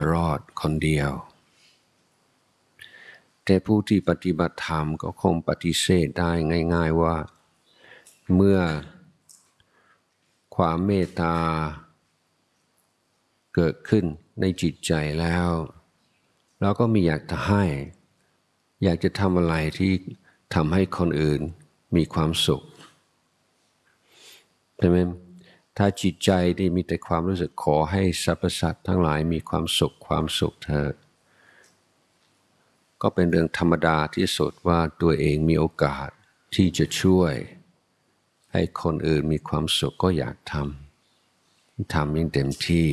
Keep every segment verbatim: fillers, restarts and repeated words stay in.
รอดคนเดียวแต่ผู้ที่ปฏิบัติธรรมก็คงปฏิเสธได้ง่ายๆว่าเมื่อความเมตตาเกิดขึ้นในจิตใจแล้วเราก็มีอยากจะให้อยากจะทำอะไรที่ทำให้คนอื่นมีความสุขใช่ไหมถ้าจิตใจที่มีแต่ความรู้สึกขอให้สรรพสัตว์ทั้งหลายมีความสุขความสุขเถิดก็เป็นเรื่องธรรมดาที่สุดว่าตัวเองมีโอกาสที่จะช่วยให้คนอื่นมีความสุขก็อยากทำทำอย่างเต็มที่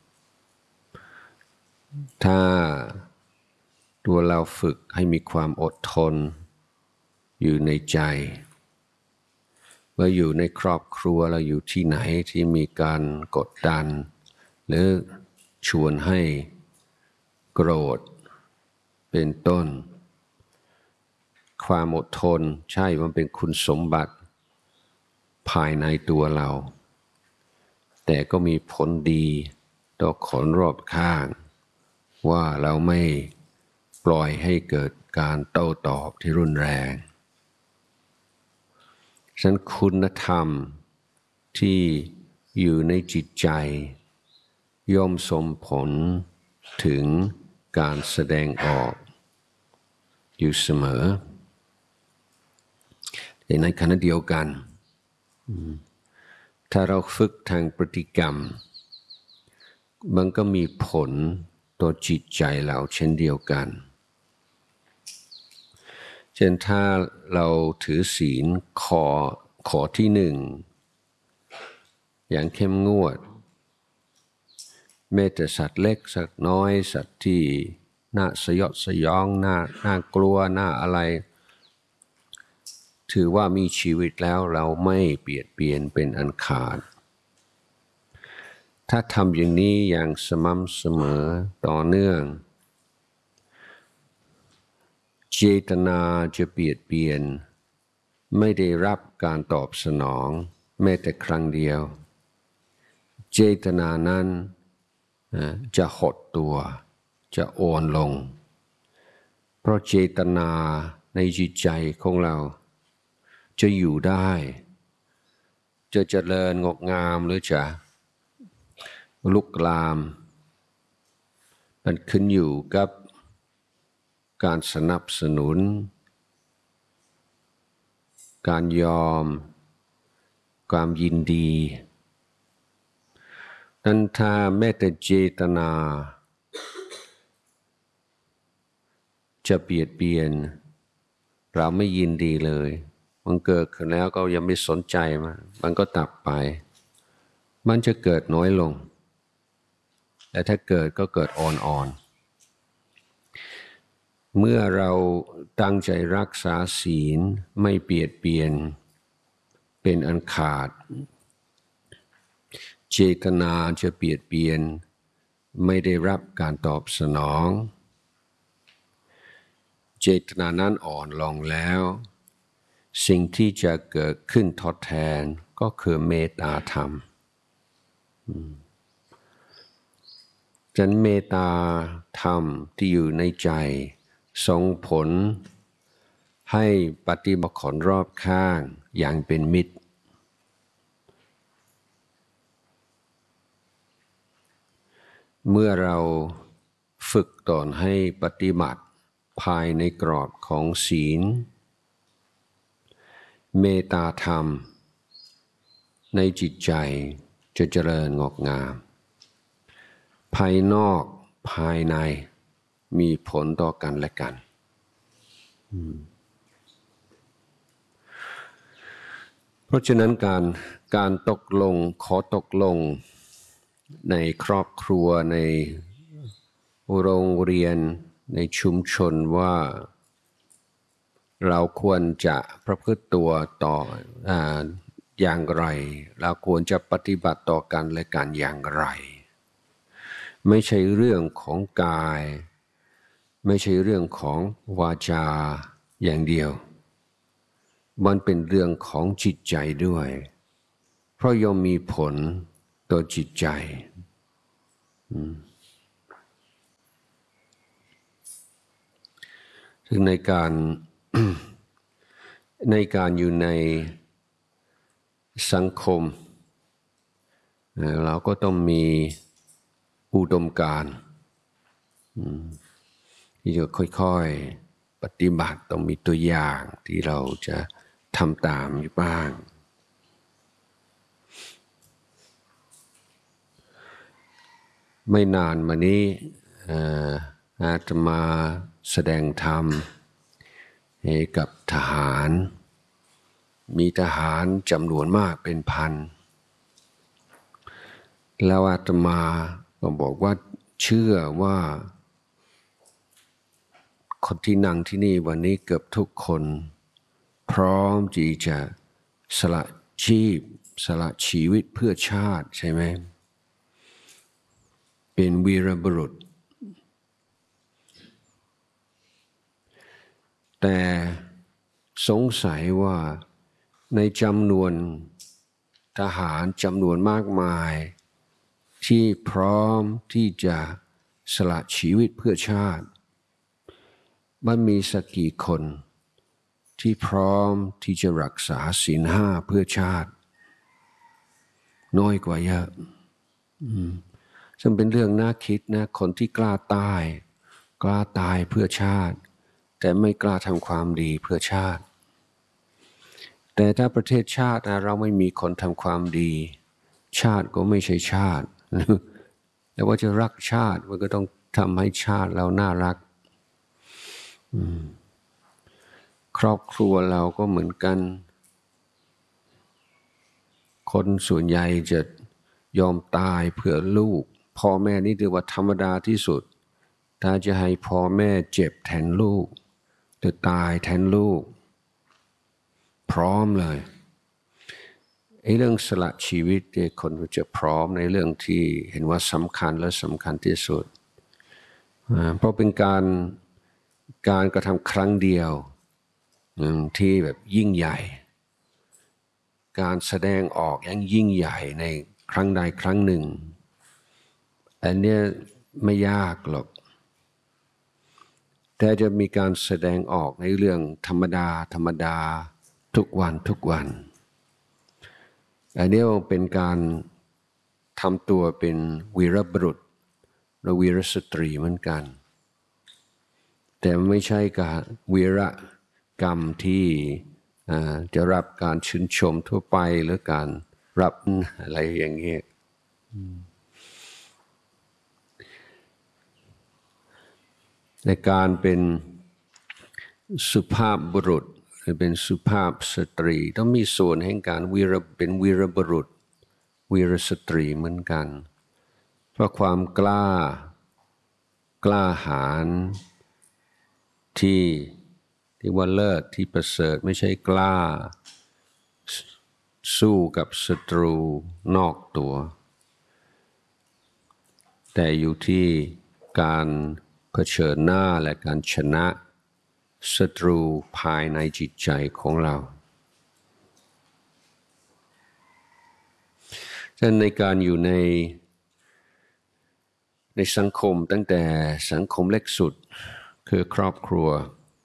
ถ้าตัวเราฝึกให้มีความอดทนอยู่ในใจเมื่ออยู่ในครอบครัวเราอยู่ที่ไหนที่มีการกดดันหรือชวนให้โกรธเป็นต้นความอดทนใช่มันเป็นคุณสมบัติภายในตัวเราแต่ก็มีผลดีต่อคนรอบข้างว่าเราไม่ปล่อยให้เกิดการโต้ตอบที่รุนแรงฉะนั้นคุณธรรมที่อยู่ในจิตใจย่อมส่งผลถึงการแสดงออกอยู่เสมอแต่ในขณะเดียวกันถ้าเราฝึกทางพฤติกรรมมันก็มีผลต่อจิตใจเราเช่นเดียวกันเช่นถ้าเราถือศีลข้อข้อที่หนึ่งอย่างเข้มงวดแม้แต่สัตว์เล็กสัตว์น้อยสัตว์ที่น่าสยดสยองน่าน่ากลัวน่าอะไรถือว่ามีชีวิตแล้วเราไม่เบียดเบียนเป็นอันขาดถ้าทำอย่างนี้อย่างสม่ำเสมอต่อเนื่องเจตนาจะเบียดเบียนไม่ได้รับการตอบสนองแม้แต่ครั้งเดียวเจตนานั้นจะหดตัวจะอ่อนลงเพราะเจตนาในจิตใจของเราจะอยู่ได้จะเจริญงอกงามหรือจะลุกลามมันขึ้นอยู่กับการสนับสนุนการยอมความยินดีนั้นถ้าแม้แต่เจตนาจะเบียดเบียนเราไม่ยินดีเลยมันเกิดขึ้นแล้วก็ยังไม่สนใจมันมันก็ดับไปมันจะเกิดน้อยลงแต่ถ้าเกิดก็เกิดอ่อนๆเมื่อเราตั้งใจรักษาศีลไม่เบียดเบียนเป็นอันขาดเจตนาจะเบียดเบียนไม่ได้รับการตอบสนองเจตนานั้นอ่อนลงแล้วสิ่งที่จะเกิดขึ้นทดแทนก็คือเมตตาธรรมฉันเมตตาธรรมที่อยู่ในใจส่งผลให้ปฏิบัติคนรอบข้างอย่างเป็นมิตรเมื่อเราฝึกตนให้ปฏิบัติภายในกรอบของศีลเมตตาธรรมในจิตใจจะเจริญงอกงามภายนอกภายในมีผลต่อกันและกันเพราะฉะนั้นการการตกลงขอตกลงในครอบครัวในโรงเรียนในชุมชนว่าเราควรจะประพฤติตัวต่ออ่าอย่างไรเราควรจะปฏิบัติต่อกันและกันอย่างไรไม่ใช่เรื่องของกายไม่ใช่เรื่องของวาจาอย่างเดียวมันเป็นเรื่องของจิตใจด้วยเพราะย่อมมีผลต่อจิตใจซึ่งในการ ในการอยู่ในสังคมเราก็ต้องมีอุดมการณ์ที่จะค่อยๆปฏิบัติต้องมีตัวอย่างที่เราจะทำตามอยู่บ้างไม่นานมานี้อาตมาแสดงธรรมให้กับทหารมีทหารจำนวนมากเป็นพันแล้วอาตมาก็บอกว่าเชื่อว่าคนที่นั่งที่นี่วันนี้เกือบทุกคนพร้อมที่จะสละชีพสละชีวิตเพื่อชาติใช่ไหมเป็นวีรบุรุษแต่สงสัยว่าในจำนวนทหารจำนวนมากมายที่พร้อมที่จะสละชีวิตเพื่อชาติมันมีสักกี่คนที่พร้อมที่จะรักษาศีลห้าเพื่อชาติน้อยกว่าเยอะซึ่งเป็นเรื่องน่าคิดนะคนที่กล้าตายกล้าตายเพื่อชาติแต่ไม่กล้าทำความดีเพื่อชาติแต่ถ้าประเทศชาติเราไม่มีคนทำความดีชาติก็ไม่ใช่ชาติแต่ว่าจะรักชาติมันก็ต้องทำให้ชาติเราน่ารักครอบครัวเราก็เหมือนกันคนส่วนใหญ่จะยอมตายเพื่อลูกพ่อแม่นี่ถือว่าธรรมดาที่สุดถ้าจะให้พ่อแม่เจ็บแทนลูกหรือตายแทนลูกพร้อมเลยไอ้เรื่องสละชีวิตเนี่ยคนจะพร้อมในเรื่องที่เห็นว่าสำคัญและสำคัญที่สุดเพราะเป็นการการกระทำครั้งเดียวที่แบบยิ่งใหญ่การแสดงออกอย่างยิ่งใหญ่ในครั้งใดครั้งหนึ่งอันนี้ไม่ยากหรอกแต่จะมีการแสดงออกในเรื่องธรรมดาธรรมดาทุกวันทุกวันอันนี้เป็นการทำตัวเป็นวีรบุรุษหรือวีรสตรีเหมือนกันแต่ไม่ใช่การวีรกรรมที่จะรับการชื่นชมทั่วไปหรือการรับอะไรอย่างนี้ในการเป็นสุภาพบุรุษหรือเป็นสุภาพสตรีต้องมีส่วนแห่งการวีรเป็นวีรบุรุษวีรสตรีเหมือนกันเพราะความกล้ากล้าหาญที่ที่ว่าเลิศที่ประเสริฐไม่ใช่กล้าสู้กับศัตรูนอกตัวแต่อยู่ที่การเผชิญหน้าและการชนะศัตรูภายในจิตใจของเราฉะนั้นในการอยู่ในในสังคมตั้งแต่สังคมเล็กสุดคือครอบครัว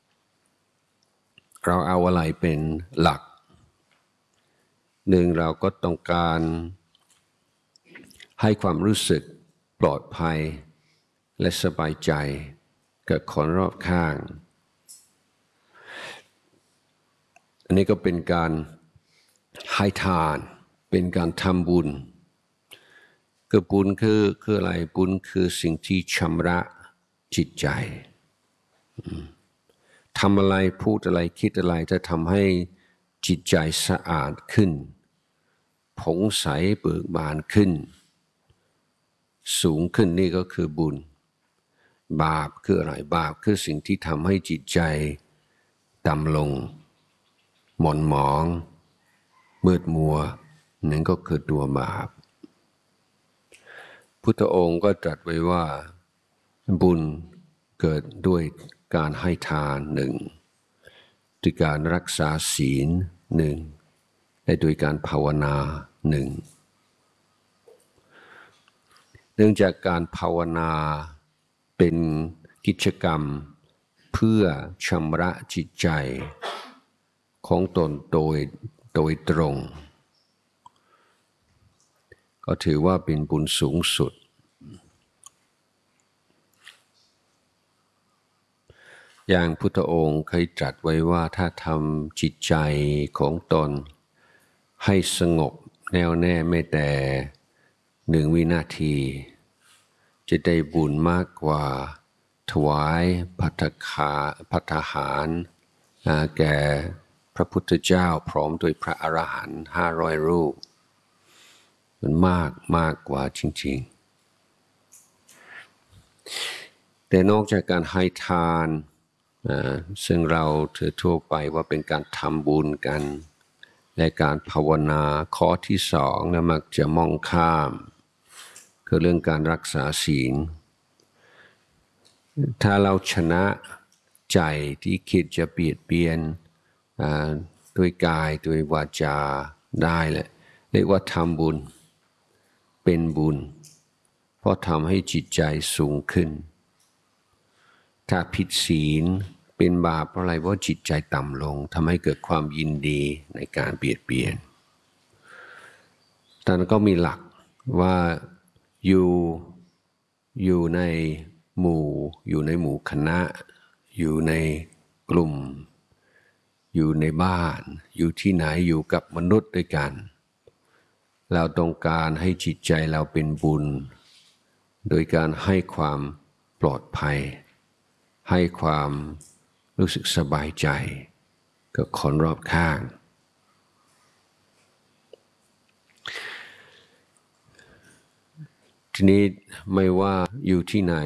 เราเอาอะไรเป็นหลักหนึ่งเราก็ต้องการให้ความรู้สึกปลอดภัยและสบายใจกับคนรอบข้างอันนี้ก็เป็นการให้ทานเป็นการทำบุญคือบุญคือคืออะไรบุญคือสิ่งที่ชำระจิตใจทำอะไรพูดอะไรคิดอะไรจะทำให้จิตใจสะอาดขึ้นผ่องใสเบิกบานขึ้นสูงขึ้นนี่ก็คือบุญบาปคืออะไรบาปคือสิ่งที่ทำให้จิตใจต่ำลงหม่นหมองมืดมัวนั่นก็คือตัวบาปพุทธองค์ก็ตรัสไว้ว่าบุญเกิดด้วยการให้ทานหนึ่งด้วยการรักษาศีลหนึ่งและด้วยการภาวนาหนึ่งเนื่องจากการภาวนาเป็นกิจกรรมเพื่อชำระจิตใจของตนโดยโดยตรงก็ถือว่าเป็นบุญสูงสุดอย่างพุทธองค์เคยตรัสไว้ว่าถ้าทำจิตใจของตนให้สงบแน่วแน่ไม่แต่หนึ่งวินาทีจะได้บุญมากกว่าถวายภัตตคาภัตตาหารแก่พระพุทธเจ้าพร้อมด้วยพระอรหันต์ห้าร้อยรูปมันมากมากกว่าจริงๆแต่นอกจากการให้ทานซึ่งเราถือทั่วไปว่าเป็นการทำบุญกันและการภาวนาข้อที่สองนะมักจะมองข้ามคือเรื่องการรักษาศีลถ้าเราชนะใจที่คิดจะเบียดเบียนด้วยกายด้วยวาจาได้แหละเรียกว่าทำบุญเป็นบุญเพราะทำให้จิตใจสูงขึ้นถ้าผิดศีลเป็นบาปเพราะอะไรเพราะจิตใจต่ำลงทำให้เกิดความยินดีในการเบียดเบียนแต่ก็มีหลักว่าอยู่อยู่ในหมู่อยู่ในหมู่คณะอยู่ในกลุ่มอยู่ในบ้านอยู่ที่ไหนอยู่กับมนุษย์ด้วยกันเราต้องการให้จิตใจเราเป็นบุญโดยการให้ความปลอดภัยให้ความรู้สึกสบายใจกับคนรอบข้างทีนี้ไม่ว่าอยู่ที่ไหน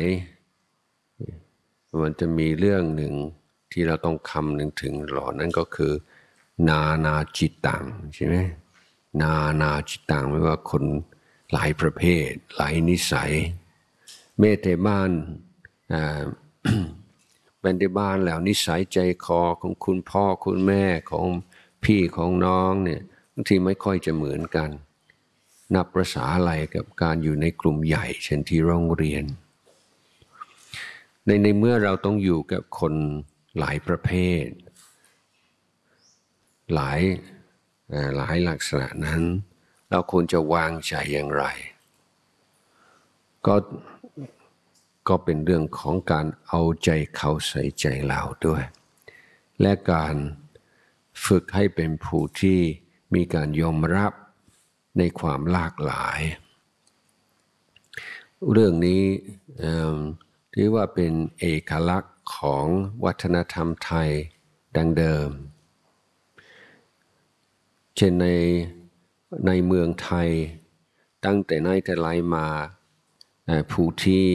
มันจะมีเรื่องหนึ่งที่เราต้องคำนึงถึงหลอนั่นก็คือนานาจิตตังใช่ไหมนานาจิตตังไม่ว่าคนหลายประเภทหลายนิสัยแม้แต่บ้านเป็นในบ้านแล้วนิสัยใจคอของคุณพ่อคุณแม่ของพี่ของน้องเนี่ยบางทีไม่ค่อยจะเหมือนกันนับประสาอะไรกับการอยู่ในกลุ่มใหญ่เช่นที่โรงเรียนในในเมื่อเราต้องอยู่กับคนหลายประเภทหลายหลายลักษณะนั้นเราควรจะวางใจอย่างไรก็ก็เป็นเรื่องของการเอาใจเขาใส่ใจเราด้วยและการฝึกให้เป็นผู้ที่มีการยอมรับในความหลากหลายเรื่องนี้ถือว่าเป็นเอกลักษณ์ของวัฒนธรรมไทยดังเดิมเช่นในในเมืองไทยตั้งแต่ไหนแต่ไรมาผู้ที่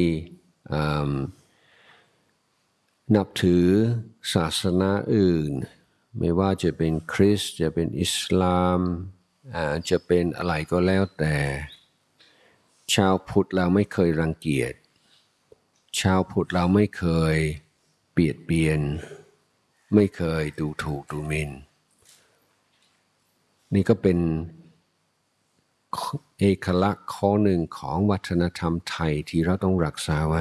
นับถือศาสนาอื่นไม่ว่าจะเป็นคริสต์จะเป็นอิสลามจะเป็นอะไรก็แล้วแต่ชาวพุทธเราไม่เคยรังเกียจชาวพุทธเราไม่เคยเบียดเบียนไม่เคยดูถูกดูหมิ่นนี่ก็เป็นเอกลักษณ์ข้อหนึ่งของวัฒนธรรมไทยที่เราต้องรักษาไว้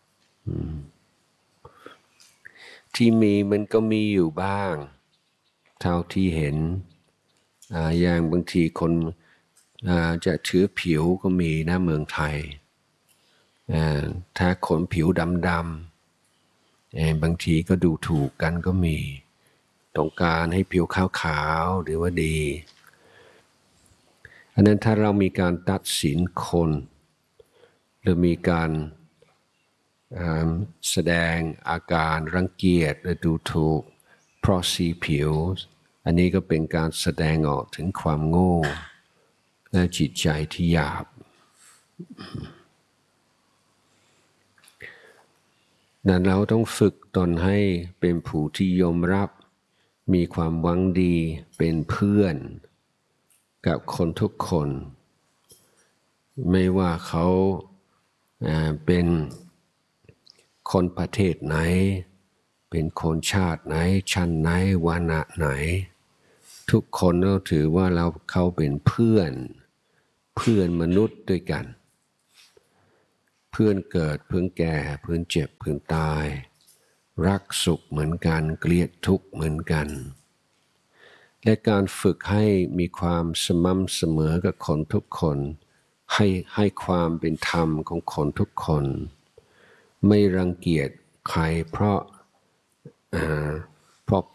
ที่มีมันก็มีอยู่บ้างเท่าที่เห็นอย่างบางทีคนจะถือผิวก็มีนะเมืองไทยถ้าคนผิวดำๆบางทีก็ดูถูกกันก็มีต้องการให้ผิวขาวๆหรือว่าดีอันนั้นถ้าเรามีการตัดสินคนหรือมีการแสดงอาการรังเกียจหรือดูถูกเพราะสีผิวอันนี้ก็เป็นการแสดงออกถึงความโง่และจิตใจที่หยาบนั้นเราต้องฝึกตนให้เป็นผู้ที่ยอมรับมีความหวังดีเป็นเพื่อนกับคนทุกคนไม่ว่าเขาเป็นคนประเทศไหนเป็นคนชาติไหนชั้นไหนวรรณะไหนทุกคนเราถือว่าเราเขาเป็นเพื่อนเพื่อนมนุษย์ด้วยกันเพื่อนเกิดเพื่อนแก่เพื่อนเจ็บเพื่อนตายรักสุขเหมือนกันเกลียดทุกข์เหมือนกันและการฝึกให้มีความสม่ำเสมอกับคนทุกคนให้ให้ความเป็นธรรมของคนทุกคนไม่รังเกียจใครเพราะเพราะ